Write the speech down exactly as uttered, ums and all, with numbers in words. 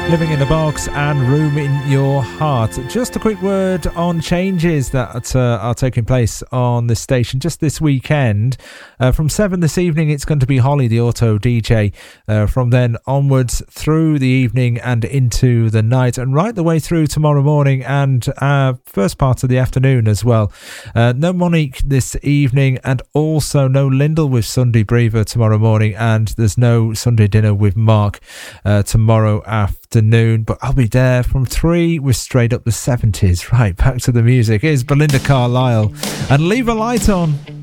Living in the Box and Room in Your Heart. Just a quick word on changes that uh, are taking place on this station just this weekend. Uh, from seven this evening, it's going to be Holly, the auto D J. Uh, from then onwards through the evening and into the night, and right the way through tomorrow morning and uh, first part of the afternoon as well. Uh, no Monique this evening, and also no Lyndall with Sunday Breather tomorrow morning, and there's no Sunday dinner with Mark uh, tomorrow afternoon. But I'll be there from three with Straight Up the seventies. Right, back to the music. Here's Belinda Carlisle and Leave a Light On.